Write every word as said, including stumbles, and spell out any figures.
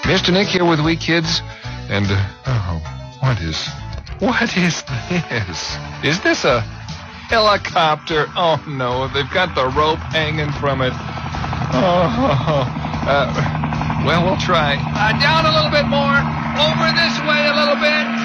Mister Nick here with We Kids, and, uh, oh, what is, what is this? Is this a helicopter? Oh, no, they've got the rope hanging from it. Oh, uh, well, we'll try. Uh, down a little bit more, over this way a little bit.